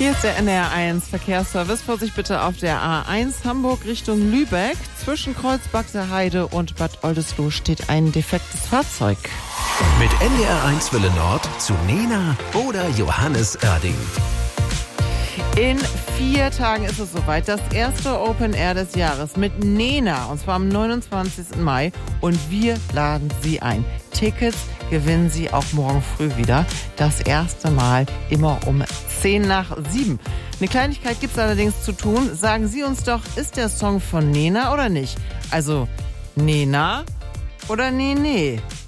Hier ist der NDR1 Verkehrsservice. Vorsicht bitte auf der A1 Hamburg Richtung Lübeck. Zwischen Kreuzberg der Heide und Bad Oldesloe steht ein defektes Fahrzeug. Mit NDR1 Welle Nord zu Nena oder Johannes Oerding. In 4 Tagen ist es soweit. Das erste Open Air des Jahres mit Nena. Und zwar am 29. Mai. Und wir laden Sie ein. Tickets gewinnen Sie auch morgen früh wieder. Das erste Mal immer um 6:50. Eine Kleinigkeit gibt es allerdings zu tun. Sagen Sie uns doch, ist der Song von Nena oder nicht? Also Nena oder Nene?